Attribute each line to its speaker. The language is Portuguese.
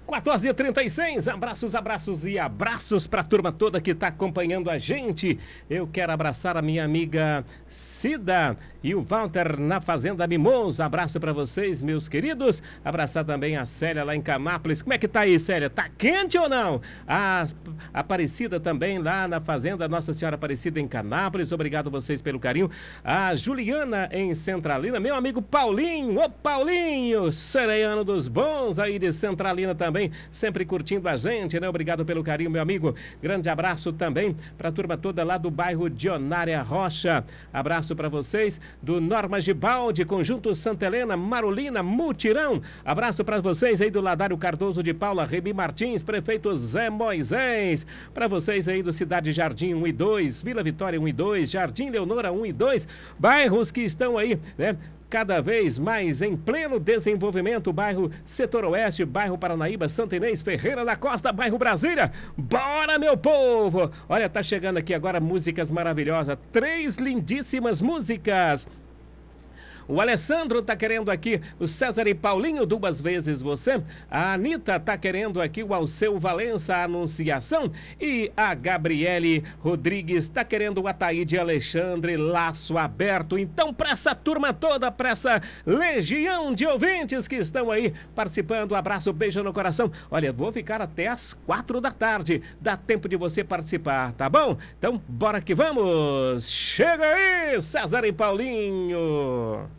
Speaker 1: 14h36, abraços e abraços para a turma toda que está acompanhando a gente. Eu quero abraçar a minha amiga Cida e o Walter na Fazenda Mimoso. Abraço para vocês, meus queridos. Abraçar também a Célia lá em Canápolis. Como é que tá aí, Célia? Tá quente ou não? A Aparecida também lá na Fazenda Nossa Senhora Aparecida em Canápolis. Obrigado vocês pelo carinho. A Juliana em Centralina. Meu amigo Paulinho. Ô Paulinho, sereiano dos bons aí de Centralina também. Sempre curtindo a gente, né? Obrigado pelo carinho, meu amigo. Grande abraço também para a turma toda lá do bairro Dionária Rocha. Abraço para vocês do Norma Gibaldi, Conjunto Santa Helena, Marolina, Mutirão. Abraço para vocês aí do Ladário Cardoso de Paula, Remi Martins, Prefeito Zé Moisés. Para vocês aí do Cidade Jardim 1 e 2, Vila Vitória 1 e 2, Jardim Leonora 1 e 2. Bairros que estão aí, né? Cada vez mais em pleno desenvolvimento, bairro Setor Oeste, bairro Paranaíba, Santa Inês, Ferreira da Costa, bairro Brasília. Bora, meu povo! Olha, tá chegando aqui agora músicas maravilhosas, 3 lindíssimas músicas. O Alessandro tá querendo aqui o César e Paulinho, Duas Vezes Você. A Anitta tá querendo aqui o Alceu Valença, Anunciação. E a Gabriele Rodrigues tá querendo o Ataíde Alexandre, Laço Aberto. Então, pra essa turma toda, pra essa legião de ouvintes que estão aí participando, abraço, beijo no coração. Olha, vou ficar até às 4 da tarde. Dá tempo de você participar, tá bom? Então, bora que vamos! Chega aí, César e Paulinho!